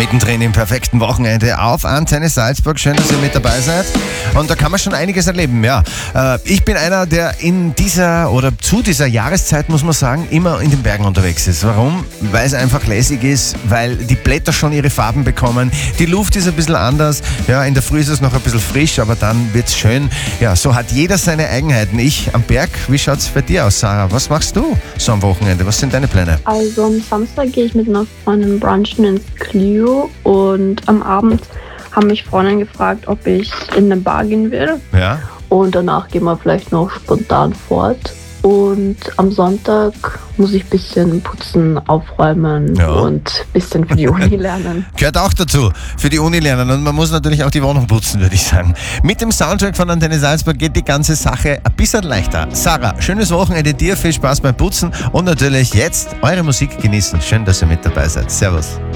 Mittendrin im perfekten Wochenende auf Antenne Salzburg. Schön, dass ihr mit dabei seid. Und da kann man schon einiges erleben, ja. Ich bin einer, der in dieser oder zu dieser Jahreszeit, muss man sagen, immer in den Bergen unterwegs ist. Warum? Weil es einfach lässig ist, weil die Blätter schon ihre Farben bekommen. Die Luft ist ein bisschen anders. Ja, in der Früh ist es noch ein bisschen frisch, aber dann wird's schön. Ja, so hat jeder seine Eigenheiten. Ich am Berg, wie schaut's bei dir aus, Sarah? Was machst du so am Wochenende? Was sind deine Pläne? Also am Samstag gehe ich mit einer Freundin brunchen ins Clio und am Abend haben mich Freundinnen gefragt, ob ich in eine Bar gehen will. Ja. Und danach gehen wir vielleicht noch spontan fort. Und am Sonntag muss ich ein bisschen putzen, aufräumen und ein bisschen für die Uni lernen. Gehört auch dazu, für die Uni lernen. Und man muss natürlich auch die Wohnung putzen, würde ich sagen. Mit dem Soundtrack von Antenne Salzburg geht die ganze Sache ein bisschen leichter. Sarah, schönes Wochenende dir, viel Spaß beim Putzen und natürlich jetzt eure Musik genießen. Schön, dass ihr mit dabei seid. Servus.